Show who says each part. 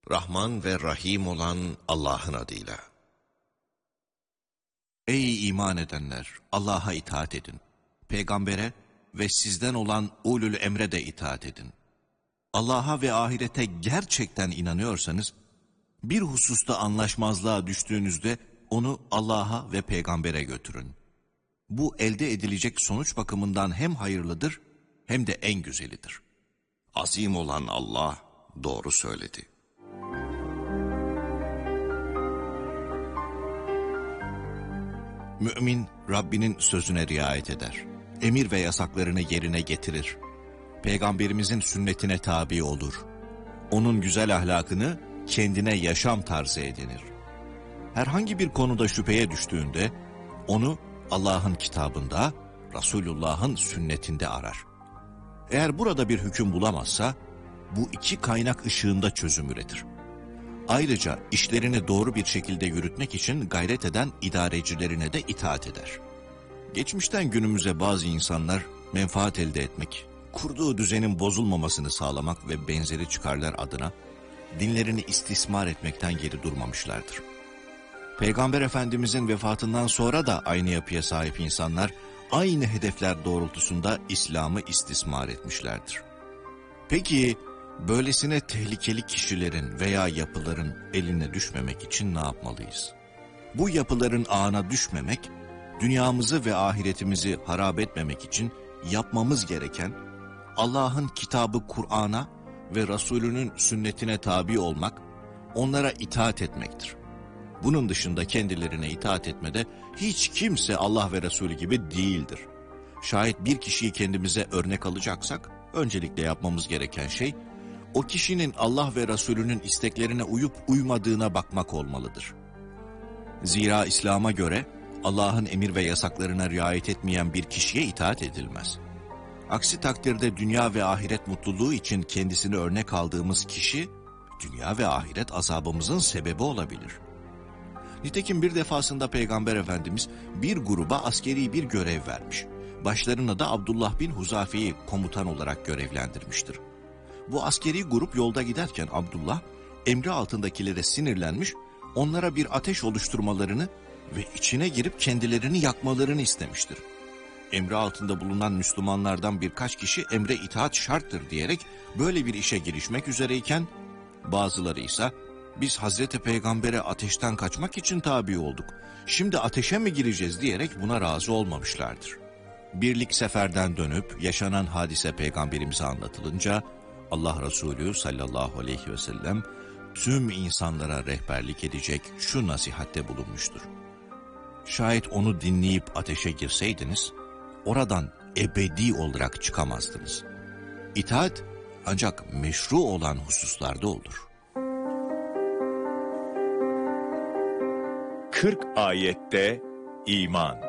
Speaker 1: Rahman ve Rahim olan Allah'ın adıyla.
Speaker 2: Ey iman edenler! Allah'a itaat edin. Peygambere ve sizden olan ulul emre de itaat edin. Allah'a ve ahirete gerçekten inanıyorsanız, bir hususta anlaşmazlığa düştüğünüzde onu Allah'a ve peygambere götürün. Bu elde edilecek sonuç bakımından hem hayırlıdır hem de en güzelidir.
Speaker 1: Azim olan Allah doğru söyledi.
Speaker 2: Mümin Rabbinin sözüne riayet eder. Emir ve yasaklarını yerine getirir. Peygamberimizin sünnetine tabi olur. Onun güzel ahlakını kendine yaşam tarzı edinir. Herhangi bir konuda şüpheye düştüğünde onu Allah'ın kitabında, Resulullah'ın sünnetinde arar. Eğer burada bir hüküm bulamazsa bu iki kaynak ışığında çözüm üretir. Ayrıca işlerini doğru bir şekilde yürütmek için gayret eden idarecilerine de itaat eder. Geçmişten günümüze bazı insanlar menfaat elde etmek, kurduğu düzenin bozulmamasını sağlamak ve benzeri çıkarlar adına dinlerini istismar etmekten geri durmamışlardır. Peygamber Efendimizin vefatından sonra da aynı yapıya sahip insanlar aynı hedefler doğrultusunda İslam'ı istismar etmişlerdir. Peki böylesine tehlikeli kişilerin veya yapıların eline düşmemek için ne yapmalıyız? Bu yapıların ağına düşmemek, dünyamızı ve ahiretimizi harap etmemek için yapmamız gereken Allah'ın kitabı Kur'an'a ve Resulünün sünnetine tabi olmak, onlara itaat etmektir. Bunun dışında kendilerine itaat etmede hiç kimse Allah ve Resulü gibi değildir. Şayet bir kişiyi kendimize örnek alacaksak, öncelikle yapmamız gereken şey, o kişinin Allah ve Resulünün isteklerine uyup uymadığına bakmak olmalıdır. Zira İslam'a göre Allah'ın emir ve yasaklarına riayet etmeyen bir kişiye itaat edilmez. Aksi takdirde dünya ve ahiret mutluluğu için kendisini örnek aldığımız kişi, dünya ve ahiret azabımızın sebebi olabilir. Nitekim bir defasında Peygamber Efendimiz bir gruba askeri bir görev vermiş. Başlarına da Abdullah bin Huzafe'yi komutan olarak görevlendirmiştir. Bu askeri grup yolda giderken Abdullah, emri altındakilere sinirlenmiş, onlara bir ateş oluşturmalarını ve içine girip kendilerini yakmalarını istemiştir. Emri altında bulunan Müslümanlardan birkaç kişi emre itaat şarttır diyerek böyle bir işe girişmek üzereyken, bazıları ise biz Hazreti Peygamber'e ateşten kaçmak için tabi olduk, şimdi ateşe mi gireceğiz diyerek buna razı olmamışlardır. Birlik seferden dönüp yaşanan hadise Peygamberimize anlatılınca, Allah Resulü sallallahu aleyhi ve sellem tüm insanlara rehberlik edecek şu nasihatte bulunmuştur. Şayet onu dinleyip ateşe girseydiniz, oradan ebedi olarak çıkamazdınız. İtaat ancak meşru olan hususlarda olur.
Speaker 3: 40 ayette iman.